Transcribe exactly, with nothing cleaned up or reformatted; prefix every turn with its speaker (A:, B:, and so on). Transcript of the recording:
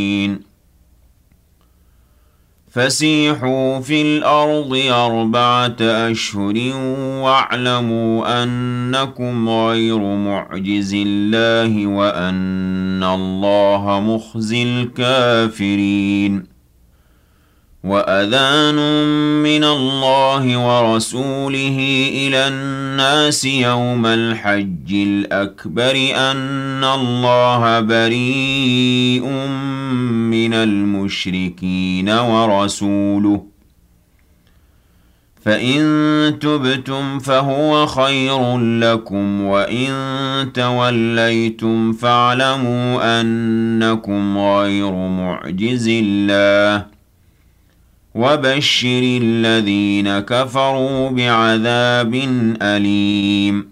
A: فسيحوا في الأرض أربعة أشهر واعلموا أنكم غير معجز الله وأن الله مخزي الكافرين وأذان من الله ورسوله إلى الناس يوم الحج الأكبر أن الله بريء من المشركين ورسوله فإن تبتم فهو خير لكم وإن توليتم فاعلموا أنكم غير معجز الله وبشر الذين كفروا بعذاب أليم